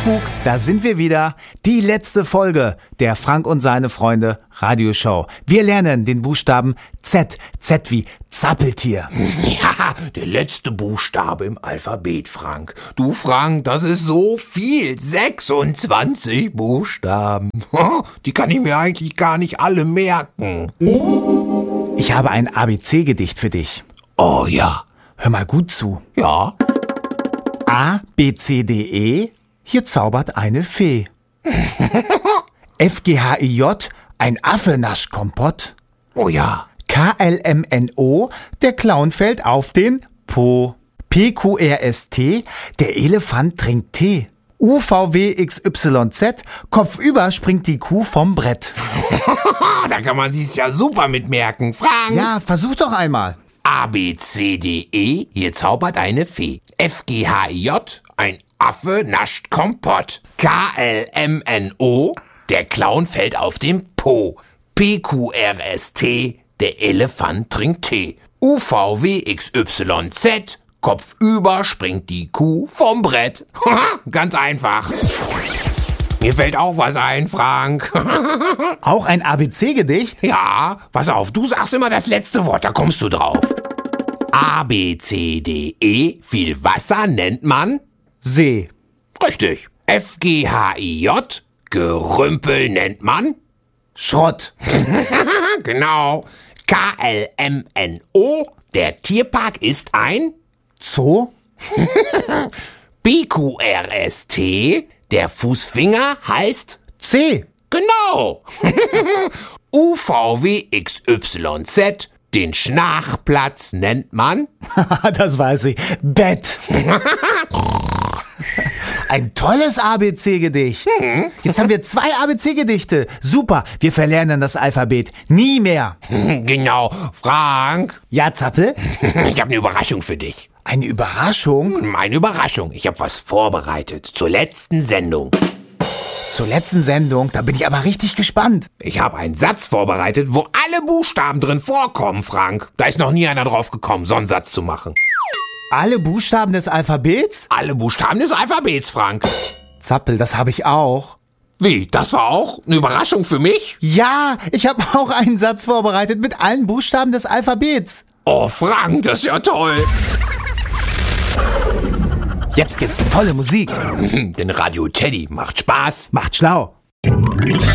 Kuckuck, da sind wir wieder. Die letzte Folge der Frank und seine Freunde Radioshow. Wir lernen den Buchstaben Z. Z wie Zappeltier. Ja, der letzte Buchstabe im Alphabet, Frank. Du, Frank, das ist so viel. 26 Buchstaben. Die kann ich mir eigentlich gar nicht alle merken. Ich habe ein ABC-Gedicht für dich. Oh ja. Hör mal gut zu. Ja. A, B, C, D, E, hier zaubert eine Fee. F, G, H, I, J, ein Affe nascht Kompott. Oh ja. K, L, M, N, O, der Clown fällt auf den Po. P, Q, R, S, T, der Elefant trinkt Tee. U, V, W, X, Y, Z, kopfüber springt die Kuh vom Brett. Da kann man sich's ja super mitmerken, Frank. Ja, versuch doch einmal. A, B, C, D, E, hier zaubert eine Fee. F, G, H, I, J, ein Affe nascht Kompott. K, L, M, N, O, der Clown fällt auf den Po. P, Q, R, S, T, der Elefant trinkt Tee. U, V, W, X, Y, Z, kopfüber springt die Kuh vom Brett. Ganz einfach. Mir fällt auch was ein, Frank. Auch ein ABC-Gedicht? Ja, pass auf, du sagst immer das letzte Wort, da kommst du drauf. A, B, C, D, E, viel Wasser nennt man See. richtig. F, G, H, I, J, Gerümpel nennt man Schrott. genau. K, L, M, N, O, der Tierpark ist ein Zoo? B, Q, R, S, T, der Fußfinger heißt C. genau. U, V, W, X, Y, Z, den Schnarchplatz nennt man Das weiß ich. Bett. Ein tolles ABC-Gedicht. Jetzt haben wir 2 ABC-Gedichte. Super, wir verlernen das Alphabet. Nie mehr. genau. Frank, Ja, Zappel? ich habe eine Überraschung für dich. Eine Überraschung? Eine Überraschung. Ich habe was vorbereitet zur letzten Sendung. Zur letzten Sendung, da bin ich aber richtig gespannt. Ich habe einen Satz vorbereitet, wo alle Buchstaben drin vorkommen, Frank. Da ist noch nie einer drauf gekommen, so einen Satz zu machen. Alle Buchstaben des Alphabets? Alle Buchstaben des Alphabets, Frank. Zappel, das habe ich auch. Wie, das war auch eine Überraschung für mich? Ja, ich habe auch einen Satz vorbereitet mit allen Buchstaben des Alphabets. Oh, Frank, das ist ja toll. Jetzt gibt's tolle Musik. Denn Radio Teddy macht Spaß. Macht schlau.